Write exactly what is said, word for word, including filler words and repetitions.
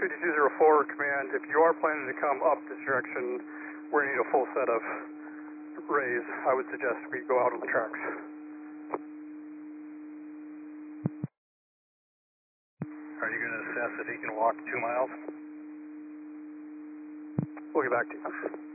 fifty-two oh four, command, if you are planning to come up this direction, we're going to need a full set of rays. I would suggest we go out on the tracks. Are you going to assess if he can walk two miles? We'll get back to you.